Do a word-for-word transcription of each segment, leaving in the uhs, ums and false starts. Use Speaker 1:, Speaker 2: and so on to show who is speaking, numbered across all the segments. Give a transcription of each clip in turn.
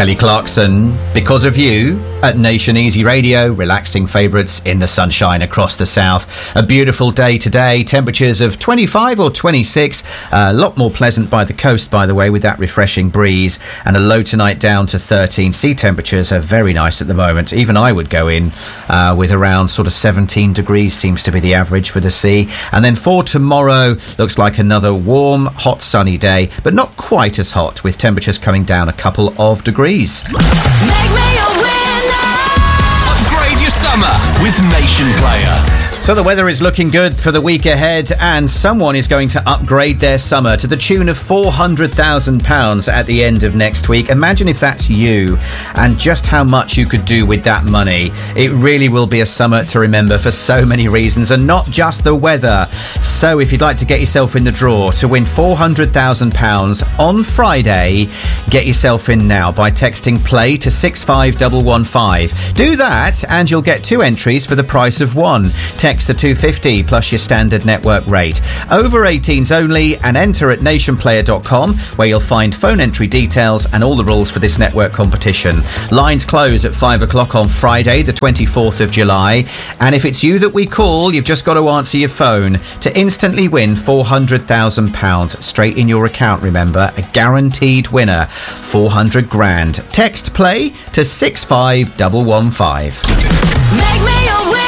Speaker 1: Kelly Clarkson, Because of You, at Nation Easy Radio, relaxing favourites in the sunshine across the south. A beautiful day today, temperatures of twenty-five or twenty-six, a lot more pleasant by the coast, by the way, with that refreshing breeze, and a low tonight down to thirteen. Sea temperatures are very nice at the moment. Even I would go in uh, with around sort of seventeen degrees, seems to be the average for the sea. And then for tomorrow, looks like another warm, hot, sunny day, but not quite as hot, with temperatures coming down a couple of degrees.
Speaker 2: Make me a winner.
Speaker 3: Upgrade your summer with Nation Player.
Speaker 1: So the weather is looking good for the week ahead, and someone is going to upgrade their summer to the tune of four hundred thousand pounds at the end of next week. Imagine if that's you, and just how much you could do with that money. It really will be a summer to remember for so many reasons, and not just the weather. So if you'd like to get yourself in the draw to win four hundred thousand pounds on Friday, get yourself in now by texting play to six five one one five. Do that and you'll get two entries for the price of one. Text the two fifty plus your standard network rate. Over eighteens only, and enter at nation player dot com, where you'll find phone entry details and all the rules for this network competition. Lines close at five o'clock on Friday the twenty-fourth of July, and if it's you that we call, you've just got to answer your phone to instantly win four hundred thousand pounds straight in your account. Remember, a guaranteed winner, four hundred grand. Text play to six five one one five.
Speaker 2: Make me a winner.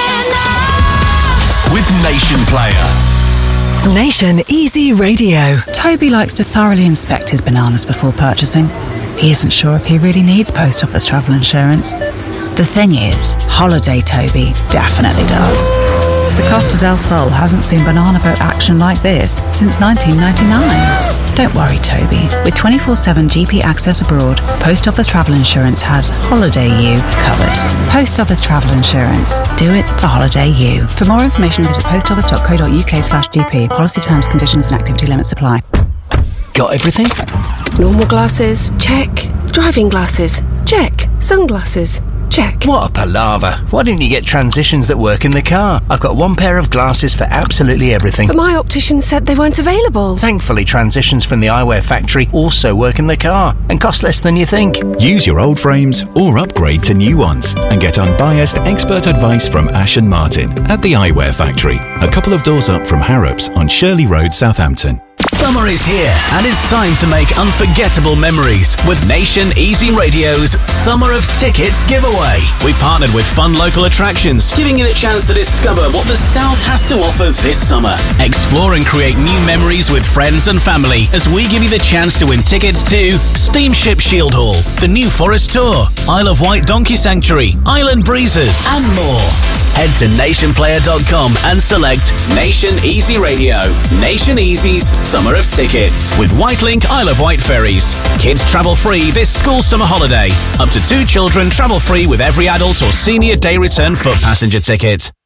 Speaker 3: With Nation Player.
Speaker 4: Nation Easy Radio.
Speaker 5: Toby likes to thoroughly inspect his bananas before purchasing. He isn't sure if he really needs post office travel insurance. The thing is, Holiday Toby definitely does. The Costa del Sol hasn't seen banana boat action like this since nineteen ninety-nine. Don't worry, Toby. With twenty-four seven G P access abroad, Post Office Travel Insurance has Holiday U covered. Post Office Travel Insurance. Do it for Holiday U. For more information, visit postoffice dot co dot uk slash gp. Policy terms, conditions and activity limits apply.
Speaker 3: Got everything?
Speaker 6: Normal glasses, check. Driving glasses, check. Sunglasses, check.
Speaker 3: What a palaver. Why didn't you get transitions that work in the car? I've got one pair of glasses for absolutely everything.
Speaker 6: But my optician said they weren't available.
Speaker 3: Thankfully, transitions from the Eyewear Factory also work in the car and cost less than you think.
Speaker 7: Use your old frames or upgrade to new ones and get unbiased expert advice from Ash and Martin at the Eyewear Factory, a couple of doors up from Harrops on Shirley Road, Southampton.
Speaker 8: Summer is here, and it's time to make unforgettable memories with Nation Easy Radio's Summer of Tickets giveaway. We partnered with fun local attractions, giving you the chance to discover what the South has to offer this summer. Explore and create new memories with friends and family as we give you the chance to win tickets to Steamship Shield Hall, the New Forest Tour, Isle of Wight Donkey Sanctuary, Island Breezes, and more. Head to nation player dot com and select Nation Easy Radio, Nation Easy's Summer of Tickets, with Whitelink Isle of Wight ferries. Kids travel free this school summer holiday. Up to two children travel free with every adult or senior day return foot passenger ticket.